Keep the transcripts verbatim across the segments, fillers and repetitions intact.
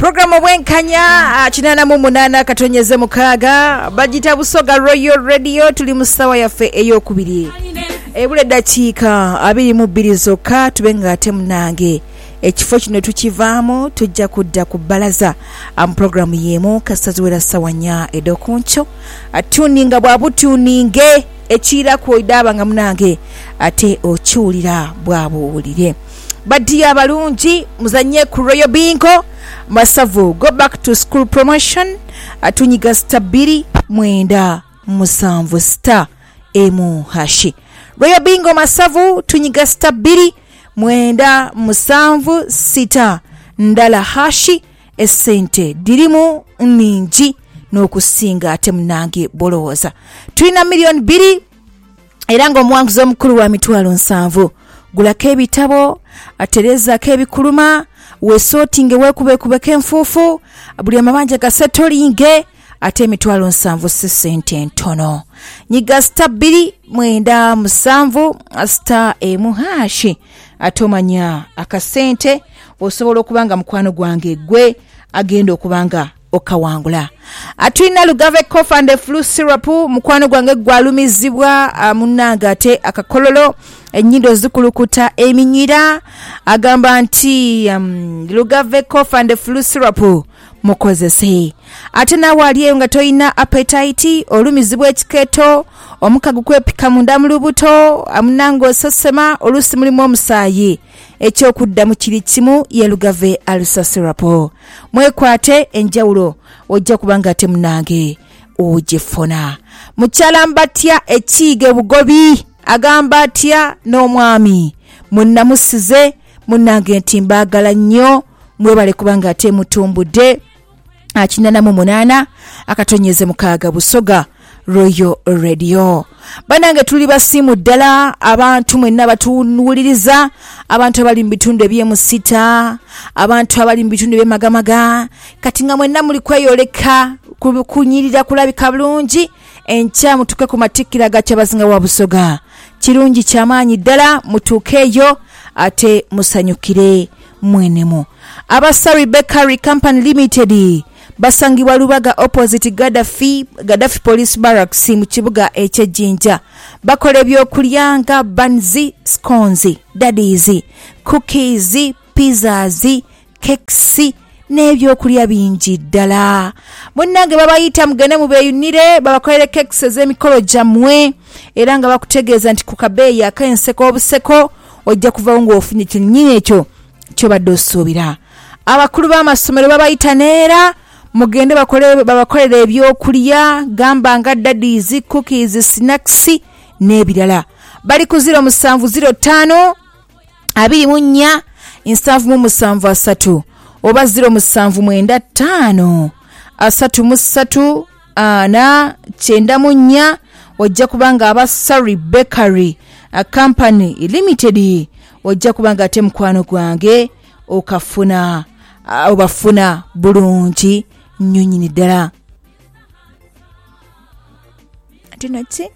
Programu Wenkanya chinana mu munana katonyeze mukaga bagita Busoga Royal Radio tuli musawa yafe eyokubiri ebule dakiika abiri mu bbiri zokka tubenga ate munange ekifo kino tukivaamu tujja kudda ku balaza am programu yemu kasaziwera sawanya edokuncho atuninga bwabutuninge ekira ku idaba nga munange ate ochuulira bwabuwulire badiya abalungi muzanye ku Royal Bingo Masavu go back to school promotion atunyiga stabili mwenda musanvu star emu hashi Royal Bingo Masavu tunyiga stabili mwenda musanvu sita ndala hashi esente dirimu ninji n'okusinga ate munange bolowooza tulina million biri era ng'omuwanguzi omukulu wa mitwalo nsanvu gulako ebitabo aterezako ebikuluma wesotinge wekubekubeko enfuufu buli amabanja gasetolinge ate emitwalo nsanvu si sente ntono nyiga star bbiri mwenda musanvu star emu hashi ate omanya akasente osobola okubanga mukwano gwange gwe agenda okubanga okawangula atulina Lugave cough and flu syrup mukwano gwange gwalumizibwa munanga ate akakololo enyindo zikulukuta eminyira agamba nti um, Lugave cough and flu syrup mukozese ate nawe aliyeyo nga toyina appetite olumizibwa ekiketo omukago kwepika munda mu lubuto amunanga osesema olusi mulimu omusaayi ekyokudda mu kiri kimu ye Lugave alsa syrup mwekwate enjawulo ojja kubanga ate munange ojefona mukyala mbatya ekiige bugobi agamba atya n'omwami munnamusize munange nti mbagala nnyo mwebale kubanga ate mutumbudde akinana mu munana akatonyeze mukaga Busoga Royal Radio banange tuli basimu ddala abantu mwenna batunuuliriza abantu abali mu bitundu ebyemu sita abantu abali mu bitundu by'emagamaga kati nga mwenna muli kweyoleka kunyirira kulabika bulungi enkya mutuke ku matikira gakyabazinga wa Busoga kirungi kyamaanyi ddala mutuukeeyo ate musanyukire mwenemu Abasari Bakery Company Limited basangibwa Lubaga opposite Gaddafi Gaddafi Police Barracks mu kibuga eky'Ejjinja bakola ebyokulyanga banzi scones daddies cookies pizzas cakes n'ebyokulya bingi ddala bonnange babayita mugende mu beeyunire babakolere cakes ez'emikolo gyammwe era nga bakutegeeza nti ku kabeeyi ak'enseko obuseko ojja kuvawo ng'ofunye kinnyini ekyo kyobadde osuubira abakulu b'amasomero babayita neera mugende bakole babakolera ebyokulya gamba nga daddies cookies snacks n'ebirala bali ku zero musanvu zero ttaano abiri mu nnya nsanvu mu musanvu asatu oba zero musanvu mwenda ttaano asatu mu ssatu ana kyenda mu nnya ojja kubanga Abasari Bakery Company Limited ojja kubanga ate mukwano gwange okafuna obafuna bulungi nnyo nnyini ddala ate naki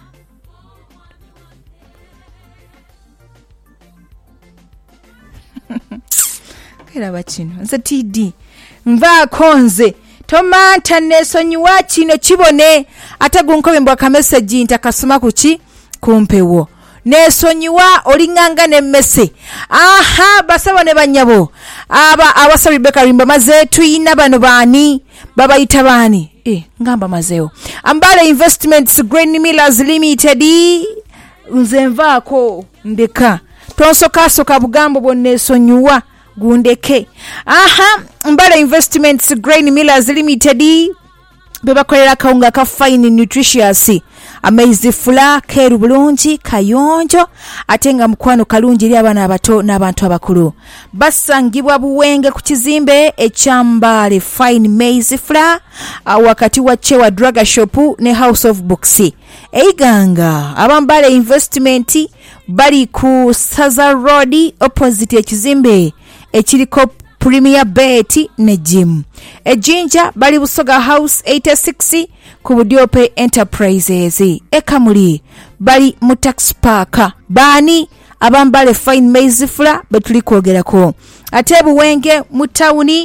keraba kino nze T D nvaako nze tomanta neesonyiwa kino kibone ate gunkobe mbwa kameseji ntakasoma kuki kumpewo neesonyiwa olinganga nemmese aha basaba ne banyabo aba Abasari Bakery mbamaze tuyina bano baani babayita baani eh ngamba mazeo Ambale Investments Grain Millers Limited nze nvaako ndeka tonsoka soka bugambo bonneesonyiwa gundeke aha Ambale Investments Grain Millers Limited bebakolera kaunga ka fine nutritious amazing fula keru bulungi kayonjo atenga mukwano kalungi eri abana abato n'abantu abakulu basangibwa Buwenge ku kizimbe ekyambale fine maize flour wakati wa Chewa Drug Shop ne House of Books eiganga abambale investment bali ku Saza Road opposite ekizimbe ekiriko Premier Bet ne Gym Ejinja bali Busoga House eighty-six ku Budiope Enterprises ekamuli bali mu Tax Park bani abambale fine maize flour betuli kwogerako ate Buwenge mu tawuni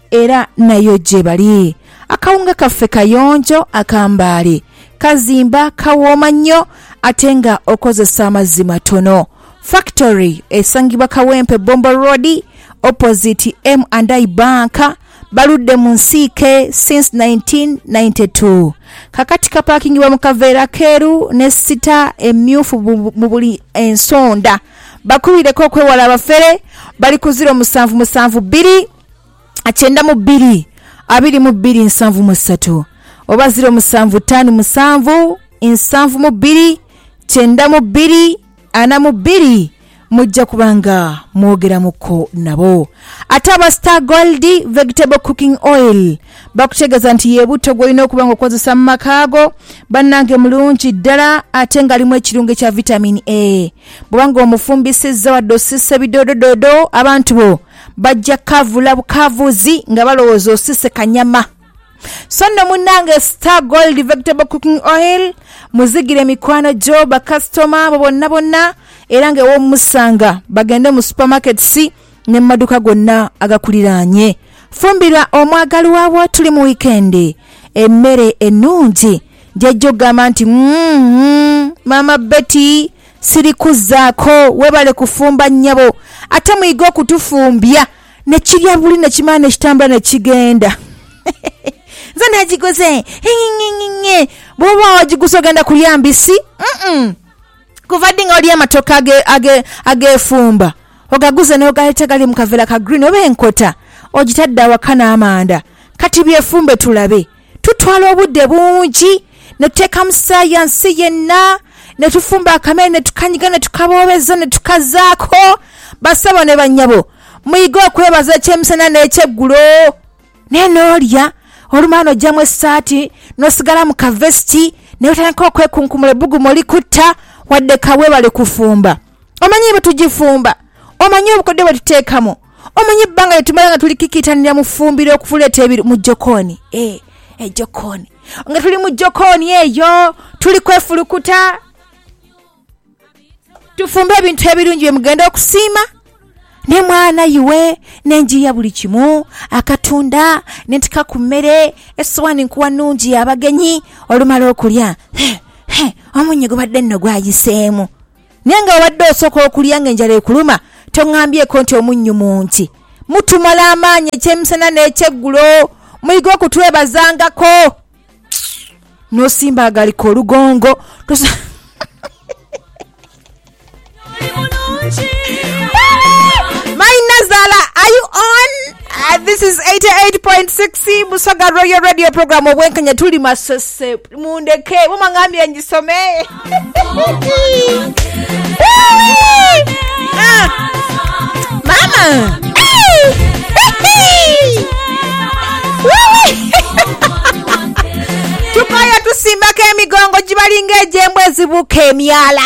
era nayo gye bali. Akawunga kaffe kayonjo akambaale kazimba kawooma nnyo ate nga okozesa amazzi matono. Factory esangibwa Kawempe Bombo Road opposite M and I Bank. Baludde mu nsiike since nineteen ninety-two. Kakati kapakingibwa mu kaveera keeru ne sita emyufu mu buli ensonda. Bakubireko okwewala abafere bali ku zero musanvu musanvu bbiri akyenda mu bbiri abiri mu bbiri nsanvu mu ssatu oba zero musanvu ttaano musanvu nsanvu mu bbiri kyenda mu bbiri ana mu bbiri mujja kubanga mwogera muko nabo. Ate aba Star Gold vegetable cooking oil bakutegeeza nti yebuto gwolina okubanga okozesa mu makaago bannange mulungi ddala ate nga limu ekirungo kya vitamin A. Bwanga omufumbisizza wadde osise bidodododo abantu bo bajja kavula bukavuzi nga balowooza osise kanyama. So nno munnange Star Gold vegetable cooking oil muzigire mikwano gyo bakasitoma bonna bonna era nga ewomusanga bagende mu supermarkets ne maduka gonna agakuliranye. Fumbira omwagali waabwo tuli mu weekend emmere ennungi jjajja gamba nti mm, mama Betty siri kuzaako webale kufumba nnyabo ate muyiga okutufumbya ne kirya buli ne kimala ne kitambula ne kigenda. Nze nagigoze nge bw'oba wagigusa ogenda kulya mbisi kuva ddi nga oli amatoka ageefumba age ogaguze n'ogaleeta gali mu kaveera ka green oba enkota ogitadde awaka n'amanda. Kati byefumbe tulabe tutwala obudde bungi ne tuteekamu saayansi yenna ne tufumba akamere ne tukanyiga ne tukaboobeza ne tukazaako. Basabo ne bannyabo muyiga okwebaza ekyemisana n'ekyeggulo naye n'olya olumaano ojjamu essaati n'osigala mu kavesiti naye otandika okwekunkumula ebbugumu olikutta wadde kaweebale kufumba. Omanyi bwe tugifumba, omanyi obukodde bwe tuteekamu, omanyi ebbanga lye tumala nga tulikikiitanira mu ffumbiro okufuleeta ebiri mu jjokooni. Eh, ejjokooni nga tuli mu jjokooni eyo tuli kwefulukuta tufumbe ebintu ebirungi bye mugenda okusiima. Ne mwana iwe nenjiya buli kimu akatunda nentika ku mmere essowaani nkuwa nnungi abagenyi olumala okulya omunyigo badde nno gwayiseemu naye nga obadde osooka okulya ng'enjala ekuluma toŋŋambyeko nti omunnyu munti mutumala amaanyi ekyemisana n'ekyeggulo muyiga okutwebazangako n'osimba agaliko olugongo My Nazala, are you on? Uh, this is eighty-eight point six Busoga Royal Radio program. Wenkanya tuli masose mundeke mumangambye njisome. Ah, mama. Tukaya tusimbake emigongo jibalinga ejembwe zibuke emyala.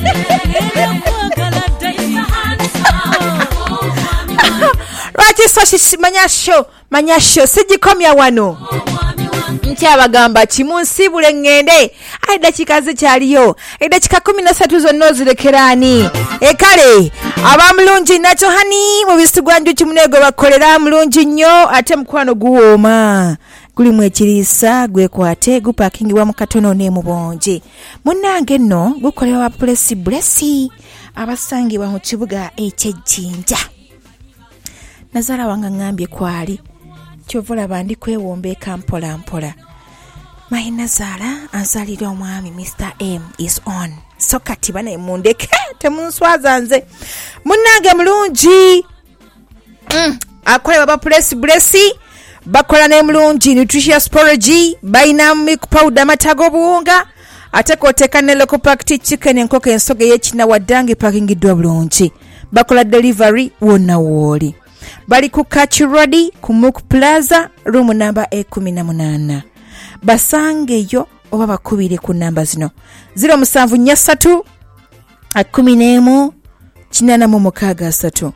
Lwaki so manyasho manyasho sigikomya wano nkyabagamba kimunsibule ngende ai dakika zikyaliyo edakika kumi na ssatu zonna ozirekeraani ekale abamulungi nakyo hani mu bisigwanju kimunego bakolera mulungi nnyo ate mukwano guwooma gulimu ekiriisa gwekwate gupakingibwa mu katono ne mu bonje munnange nno gukolera wa Blessi Blessi abasangibwa mu kibuga eky'Ejjinja. Nazara wanga ngambye kwali kyovola bandi kwewombeeka mpola mpola. My Nazara anzalira omwami Mister M is on. So kati bana mundeke temunswaza nze. Munnange mulungi. Mm. Akola baba Blessi Blessi bakola ne mulungi nutritious porridge baina milk powder matago buunga ate koteeka ne local packed chicken enkoko ensoge y'ekina waddange pakingiddwa bulungi. Bakola delivery wonna wooli. Bali ku Catch Road ku Muk Plaza room number ekumi na munaana. Basangeyo oba bakubire ku namba zino zero musanvu nnya ssatu kumi n'emu kinaana mu mukaaga asatu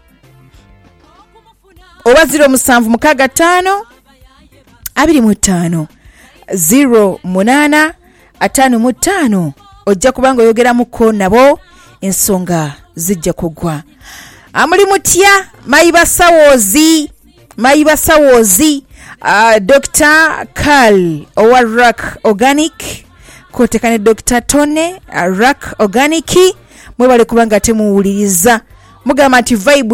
oba zero musanvu mukaaga ttaano abiri mu ttaano zero munaana ataano mu ttaano. Ojja kubanga oyogeramuko nabo ensonga zijja kugwa. Amuli mutya mayiba sawozi mayi basawozi uh, Doctor Carl owa Rack Organic kotekane Doctor Tone uh, Rack Organic mwe bale kubanga temuwuliriza mugamba nti vibe